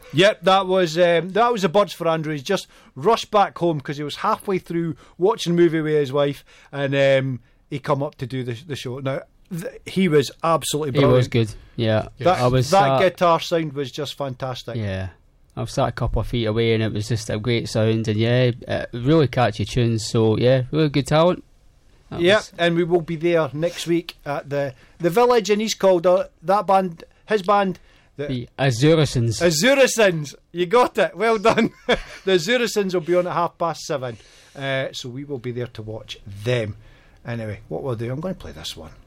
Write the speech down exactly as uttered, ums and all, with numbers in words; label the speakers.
Speaker 1: Yep, that was um, that was the Birds for Andrew. He's just rushed back home because he was halfway through watching a movie with his wife, and um, he come up to do the, the show. Now, th- he was absolutely brilliant.
Speaker 2: He was good, yeah.
Speaker 1: That,
Speaker 2: I was,
Speaker 1: that
Speaker 2: uh,
Speaker 1: guitar sound was just fantastic.
Speaker 2: Yeah. I've sat a couple of feet away and it was just a great sound, and yeah, uh, really catchy tunes, so yeah, really good talent. That
Speaker 1: Yeah,
Speaker 2: was...
Speaker 1: and we will be there next week at the the Village in East Calder. That band, his band, the,
Speaker 2: the Azurisons.
Speaker 1: Azurisons. You got it. Well done. The Azurisons will be on at half past seven, uh, so we will be there to watch them. Anyway, what we'll do, I'm going to play this one.